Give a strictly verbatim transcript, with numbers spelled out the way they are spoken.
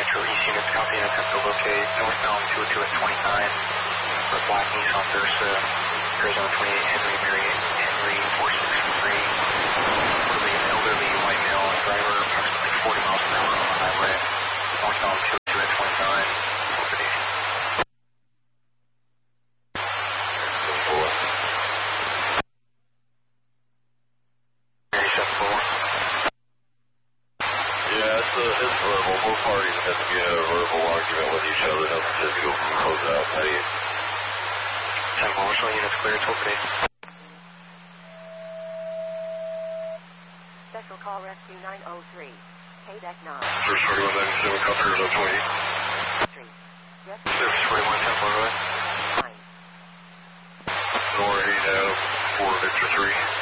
Metro East units, copy and attempt to locate northbound two oh two at twenty-nine for Black Nissan Versa, Arizona twenty-eight Henry, Mary Henry four six three. For the elderly white male driver, approximately forty miles per hour on the highway, northbound two oh two at twenty-nine. Yeah, it's, a, it's verbal. Both parties have to get a verbal argument with each other. Nothing physical can close out. How do you? ten Marshall units clear, toll free. Special call rescue nine oh three. K D E C nine. First forty-one ninety-seven, copy Arizona twenty. Three. Yes. Service forty-one ten Florida. Nine. Nor eight out, four Victor three.